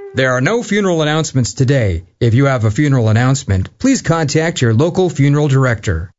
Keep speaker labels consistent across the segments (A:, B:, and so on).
A: There are no funeral announcements today. If you have a funeral announcement, please contact your local funeral director.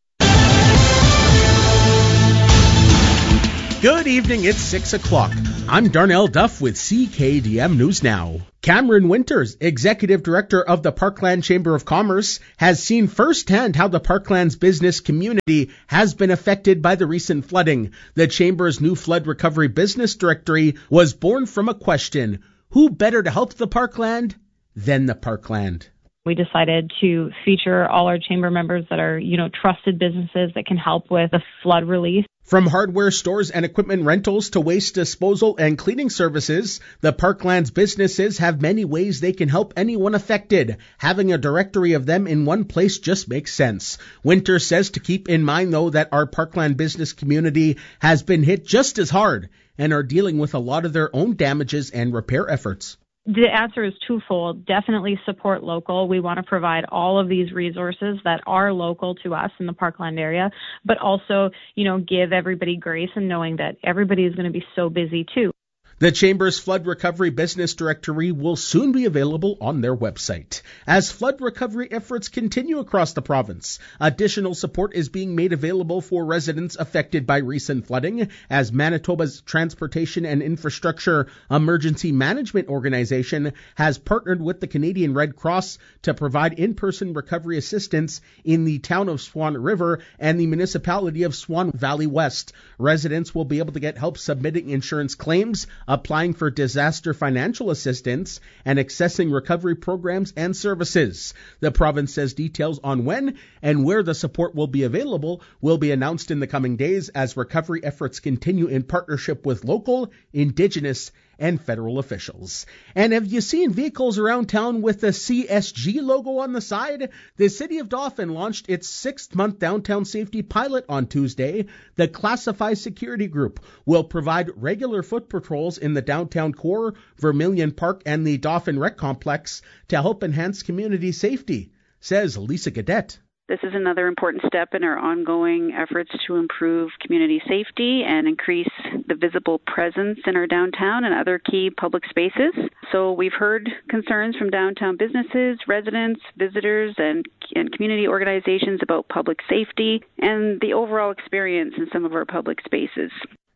B: Good evening, it's 6 o'clock. I'm Darnell Duff with CKDM News Now. Cameron Winters, Executive Director of the Parkland Chamber of Commerce, has seen firsthand how the Parkland's business community has been affected by the recent flooding. The Chamber's new flood recovery business directory was born from a question: who better to help the Parkland than the Parkland?
C: We decided to feature all our chamber members that are, trusted businesses that can help with the flood relief.
B: From hardware stores and equipment rentals to waste disposal and cleaning services, the Parkland's businesses have many ways they can help anyone affected. Having a directory of them in one place just makes sense. Winter says to keep in mind, though, that our Parkland business community has been hit just as hard and are dealing with a lot of their own damages and repair efforts.
C: The answer is twofold. Definitely support local. We want to provide all of these resources that are local to us in the Parkland area, but also, give everybody grace and knowing that everybody is going to be so busy too.
B: The Chamber's Flood Recovery Business Directory will soon be available on their website. As flood recovery efforts continue across the province, additional support is being made available for residents affected by recent flooding, as Manitoba's Transportation and Infrastructure Emergency Management Organization has partnered with the Canadian Red Cross to provide in-person recovery assistance in the town of Swan River and the municipality of Swan Valley West. Residents will be able to get help submitting insurance claims, applying for disaster financial assistance, and accessing recovery programs and services. The province says details on when and where the support will be available will be announced in the coming days as recovery efforts continue in partnership with local, Indigenous, and federal officials. And have you seen vehicles around town with the CSG logo on the side? The City of Dauphin launched its 6th-month downtown safety pilot on Tuesday. The Classify Security Group will provide regular foot patrols in the downtown core, Vermilion Park, and the Dauphin Rec Complex to help enhance community safety, says Lisa Gadet.
D: This is another important step in our ongoing efforts to improve community safety and increase the visible presence in our downtown and other key public spaces. So we've heard concerns from downtown businesses, residents, visitors, and community organizations about public safety and the overall experience in some of our public spaces.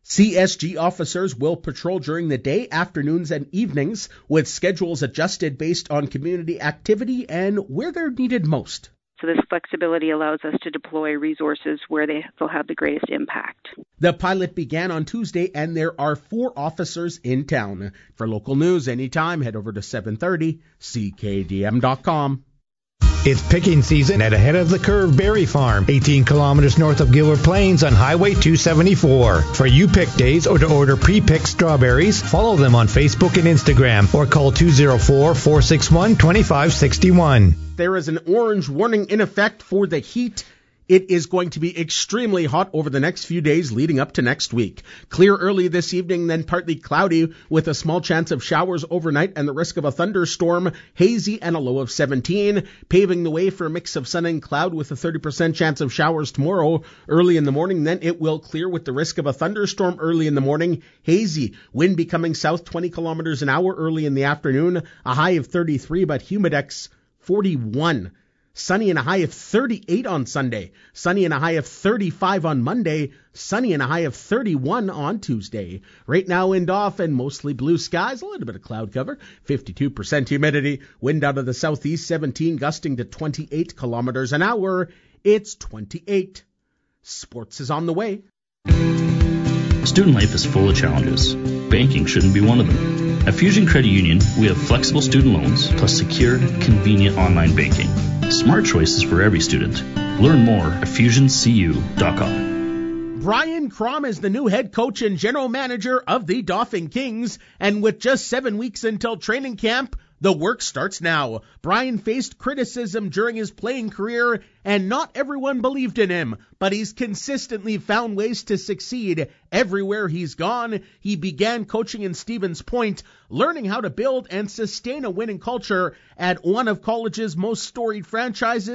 B: CSG officers will patrol during the day, afternoons, and evenings, with schedules adjusted based on community activity and where they're needed most.
D: So this flexibility allows us to deploy resources where they'll have the greatest impact.
B: The pilot began on Tuesday, and there are 4 officers in town. For local news anytime, head over to 730CKDM.com.
E: It's picking season at Ahead of the Curve Berry Farm, 18 kilometers north of Gilbert Plains on Highway 274. For you-pick days or to order pre-picked strawberries, follow them on Facebook and Instagram or call 204-461-2561.
B: There is an orange warning in effect for the heat. It is going to be extremely hot over the next few days leading up to next week. Clear early this evening, then partly cloudy with a small chance of showers overnight and the risk of a thunderstorm, hazy and a low of 17, paving the way for a mix of sun and cloud with a 30% chance of showers tomorrow early in the morning. Then it will clear with the risk of a thunderstorm early in the morning, hazy, wind becoming south 20 kilometers an hour early in the afternoon, a high of 33, but humidex 41. Sunny and a high of 38 on Sunday. Sunny and a high of 35 on Monday. Sunny and a high of 31 on Tuesday. Right now in Dauphin, mostly blue skies, a little bit of cloud cover, 52% humidity. Wind out of the southeast, 17, gusting to 28 kilometers an hour. It's 28. Sports is on the way.
F: Student life is full of challenges. Banking shouldn't be one of them. At Fusion Credit Union, we have flexible student loans plus secure, convenient online banking. Smart choices for every student. Learn more at FusionCU.com.
B: Brian Crom is the new head coach and general manager of the Dauphin Kings, and with just 7 weeks until training camp, the work starts now. Brian faced criticism during his playing career, and not everyone believed in him, but he's consistently found ways to succeed everywhere he's gone. He began coaching in Stevens Point, learning how to build and sustain a winning culture at one of college's most storied franchises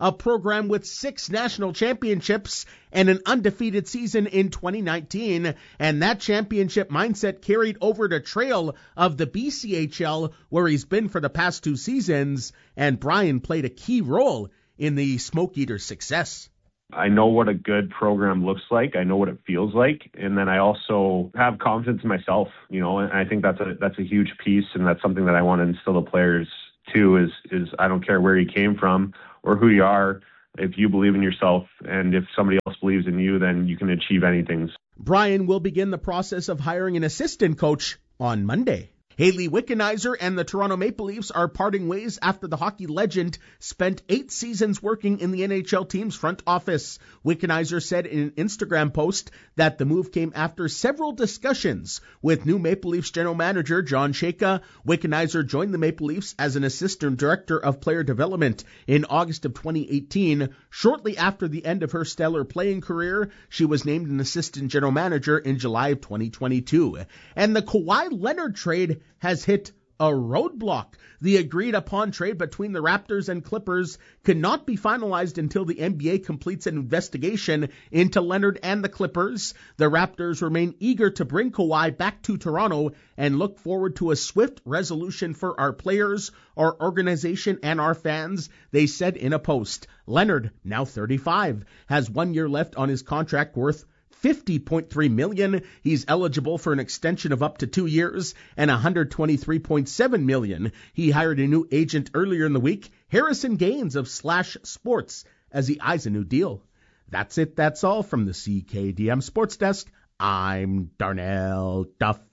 B: a program with 6 national championships and an undefeated season in 2019, and that championship mindset carried over to Trail of the BCHL, where he's been for the past 2 seasons, and Brian played a key role in the Smoke Eaters' success.
G: I know what a good program looks like. I know what it feels like. And then I also have confidence in myself, and I think that's a huge piece. And that's something that I want to instill the players too is I don't care where you came from or who you are. If you believe in yourself and if somebody else believes in you, then you can achieve anything.
B: Brian will begin the process of hiring an assistant coach on Monday. Haley Wickenheiser and the Toronto Maple Leafs are parting ways after the hockey legend spent 8 seasons working in the NHL team's front office. Wickenheiser said in an Instagram post that the move came after several discussions with new Maple Leafs general manager John Shaka. Wickenheiser joined the Maple Leafs as an assistant director of player development in August of 2018. Shortly after the end of her stellar playing career, she was named an assistant general manager in July of 2022. And the Kawhi Leonard trade has hit a roadblock. The agreed-upon trade between the Raptors and Clippers cannot be finalized until the NBA completes an investigation into Leonard and the Clippers. The Raptors remain eager to bring Kawhi back to Toronto and look forward to a swift resolution for our players, our organization, and our fans, they said in a post. Leonard, now 35, has 1 year left on his contract worth $50.3 million. He's eligible for an extension of up to 2 years and $123.7 million. He hired a new agent earlier in the week, Harrison Gaines of Slash Sports, as he eyes a new deal. That's it. That's all from the CKDM Sports Desk. I'm Darnell Duff.